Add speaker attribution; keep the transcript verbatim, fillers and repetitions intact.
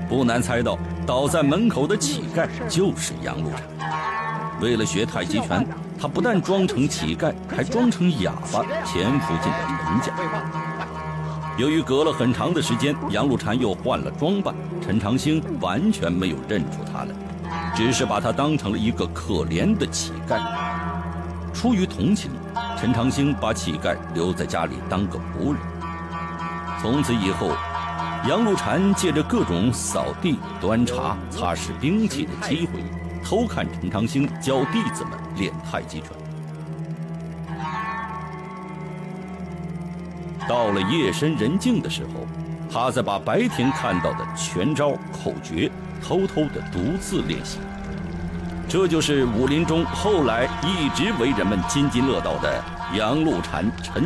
Speaker 1: 不难猜到，倒在门口的乞丐就是杨露禅。为了学太极拳，他不但装成乞丐，还装成哑巴潜伏进了陈家。由于隔了很长的时间，杨露禅又换了装扮，陈长兴完全没有认出他来，只是把他当成了一个可怜的乞丐。出于同情，陈长兴把乞丐留在家里当个仆人。从此以后，杨露禅借着各种扫地、端茶、擦拭兵器的机会，偷看陈长兴教弟子们练太极拳。到了夜深人静的时候，他再把白天看到的拳招口诀偷偷地独自练习。这就是武林中后来一直为人们津津乐道的杨露禅陈